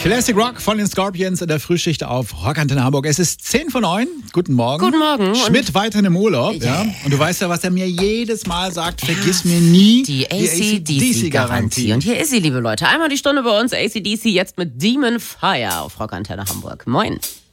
Classic Rock von den Scorpions in der Frühschicht auf Rockantenne Hamburg. Es ist 10:09. Guten Morgen. Guten Morgen. Schmidt weiterhin im Urlaub. Ja. Und du weißt ja, was er mir jedes Mal sagt. Vergiss mir nie die AC/DC-Garantie. Und hier ist sie, liebe Leute. Einmal die Stunde bei uns. AC/DC jetzt mit Demon Fire auf Rockantenne Hamburg. Moin.